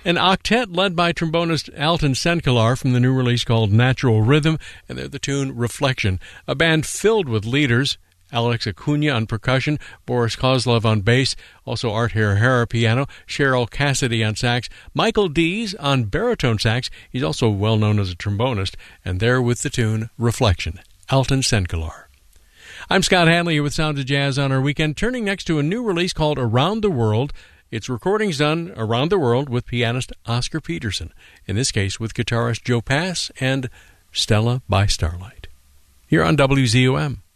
An octet led by trombonist Alton Senkelar from the new release called Natural Rhythm, and they're the tune Reflection. A band filled with leaders. Alex Acuna on percussion, Boris Kozlov on bass, also Art Herrera piano, Cheryl Cassidy on sax, Michael Dees on baritone sax. He's also well known as a trombonist, and they're with the tune Reflection. Alton Senkelar. I'm Scott Hanley here with Sounds of Jazz on our weekend, turning next to a new release called Around the World. Its recordings done around the world with pianist Oscar Peterson, in this case with guitarist Joe Pass and Stella by Starlight. Here on WZOM.